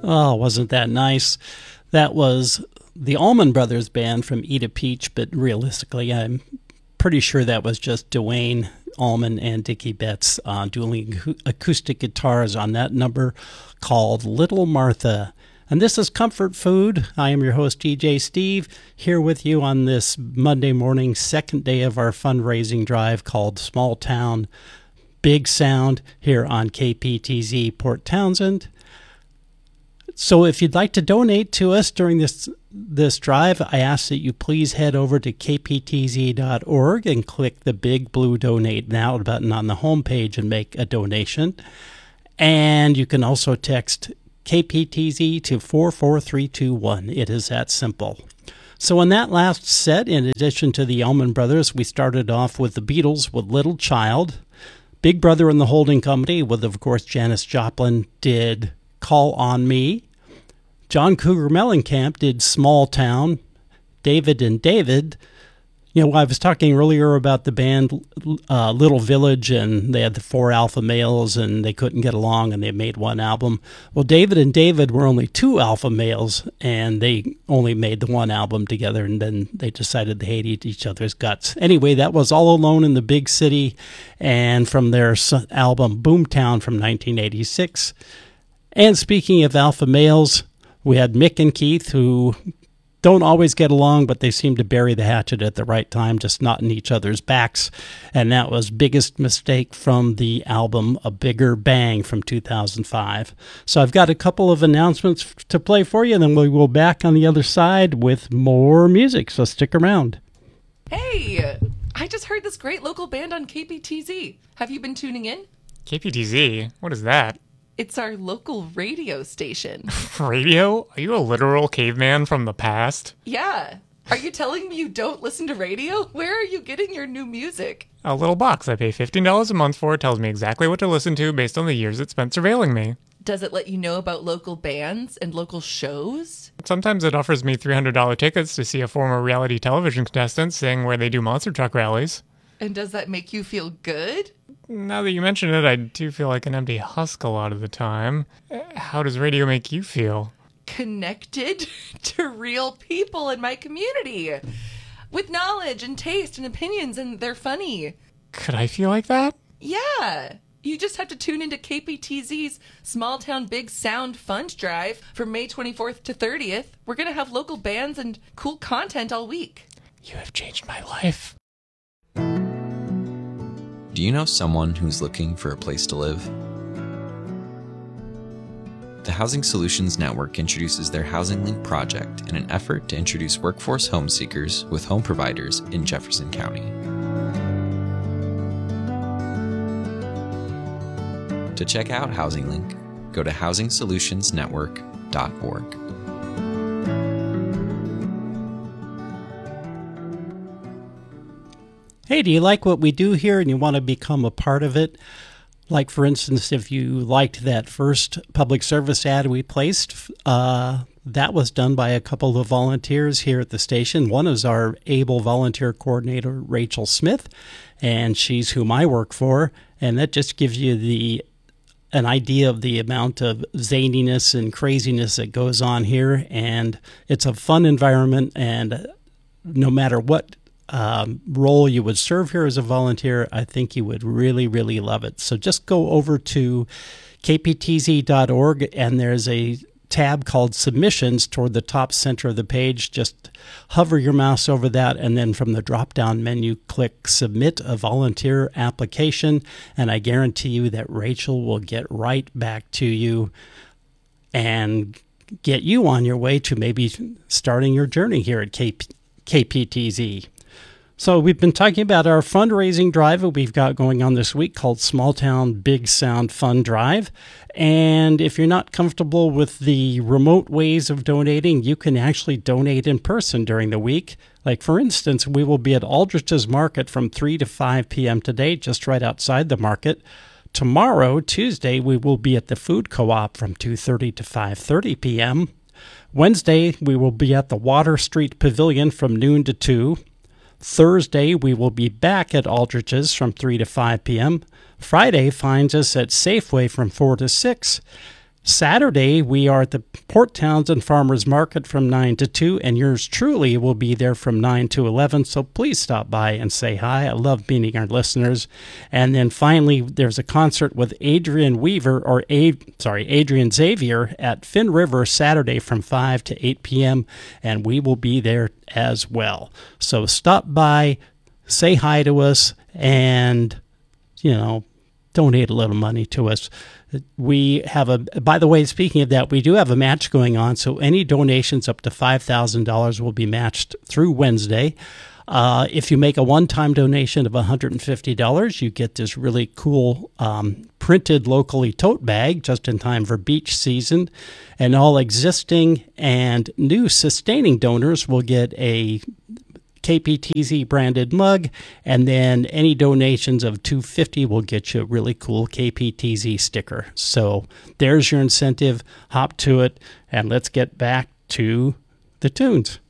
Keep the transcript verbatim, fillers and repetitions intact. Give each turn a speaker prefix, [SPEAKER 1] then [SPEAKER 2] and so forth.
[SPEAKER 1] Oh, wasn't that nice? That was the Allman Brothers Band from Eat a Peach, but realistically, I'm pretty sure that was just Dwayne Allman and Dickie Betts uh, dueling acoustic guitars on that number called Little Martha. And this is Comfort Food. I am your host, D J Steve, here with you on this Monday morning, second day of our fundraising drive called Small Town Big Sound here on K P T Z Port Townsend. So if you'd like to donate to us during this this drive, I ask that you please head over to k p t z dot org and click the big blue Donate Now button on the homepage and make a donation. And you can also text K P T Z to four four three two one. It is that simple. So in that last set, in addition to the Allman Brothers, we started off with the Beatles with Little Child. Big Brother and the Holding Company with, of course, Janis Joplin did Call on Me. John Cougar Mellencamp did Small Town. David and David, you know, I was talking earlier about the band uh, Little Village, and they had the four alpha males, and they couldn't get along, and they made one album. Well, David and David were only two alpha males, and they only made the one album together, and then they decided they hated each other's guts. Anyway, that was All Alone in the Big City, and from their album Boomtown from nineteen eighty-six. And speaking of alpha males, we had Mick and Keith, who don't always get along, but they seem to bury the hatchet at the right time, just not in each other's backs. And that was Biggest Mistake from the album A Bigger Bang from two thousand five. So I've got a couple of announcements to play for you, and then we will be back on the other side with more music, so stick around.
[SPEAKER 2] Hey, I just heard this great local band on K P T Z. Have you been tuning in?
[SPEAKER 3] K P T Z? What is that?
[SPEAKER 2] It's our local radio station.
[SPEAKER 3] Radio? Are you a literal caveman from the past?
[SPEAKER 2] Yeah. Are you telling me you don't listen to radio? Where are you getting your new music?
[SPEAKER 3] A little box I pay fifteen dollars a month for tells me exactly what to listen to based on the years it spent surveilling me.
[SPEAKER 2] Does it let you know about local bands and local shows?
[SPEAKER 3] Sometimes it offers me three hundred dollars tickets to see a former reality television contestant sing where they do monster truck rallies.
[SPEAKER 2] And does that make you feel good?
[SPEAKER 3] Now that you mention it, I do feel like an empty husk a lot of the time. How does radio make you feel?
[SPEAKER 2] Connected to real people in my community. With knowledge and taste and opinions, and they're funny.
[SPEAKER 3] Could I feel like that?
[SPEAKER 2] Yeah. You just have to tune into K P T Z's Small Town Big Sound Fund Drive from May twenty-fourth to thirtieth. We're going to have local bands and cool content all week.
[SPEAKER 3] You have changed my life.
[SPEAKER 4] Do you know someone who's looking for a place to live? The Housing Solutions Network introduces their Housing Link project in an effort to introduce workforce home seekers with home providers in Jefferson County. To check out Housing Link, go to housing solutions network dot org.
[SPEAKER 1] Hey, do you like what we do here and you want to become a part of it? Like, for instance, if you liked that first public service ad we placed, uh, that was done by a couple of volunteers here at the station. One is our able volunteer coordinator, Rachel Smith, and she's whom I work for. And that just gives you the an idea of the amount of zaniness and craziness that goes on here. And it's a fun environment, and no matter what Um, role you would serve here as a volunteer, I think you would really, really love it. So just go over to k p t z dot org, and there's a tab called Submissions toward the top center of the page. Just hover your mouse over that, and then from the drop-down menu, click Submit a Volunteer Application, and I guarantee you that Rachel will get right back to you and get you on your way to maybe starting your journey here at K P T Z. So we've been talking about our fundraising drive that we've got going on this week called Small Town Big Sound Fund Drive. And if you're not comfortable with the remote ways of donating, you can actually donate in person during the week. Like, for instance, we will be at Aldrich's Market from three to five p.m. today, just right outside the market. Tomorrow, Tuesday, we will be at the Food Co-op from two thirty to five thirty p.m. Wednesday, we will be at the Water Street Pavilion from noon to two. Thursday, we will be back at Aldrich's from three to five p.m. Friday finds us at Safeway from four to six. Saturday, we are at the Port Townsend Farmers Market from nine to two, and yours truly will be there from nine to eleven, so please stop by and say hi. I love meeting our listeners. And then finally, there's a concert with Adrian Weaver, or A- sorry, Adrian Xavier at Finn River Saturday from five to eight p.m., and we will be there as well. So stop by, say hi to us, and, you know, donate a little money to us. We have a, by the way, speaking of that, we do have a match going on. So any donations up to five thousand dollars will be matched through Wednesday. Uh, if you make a one-time donation of one hundred fifty dollars, you get this really cool um, printed locally tote bag just in time for beach season. And all existing and new sustaining donors will get a K P T Z branded mug, and then any donations of two hundred fifty dollars will get you a really cool K P T Z sticker. So there's your incentive. Hop to it, and let's get back to the tunes.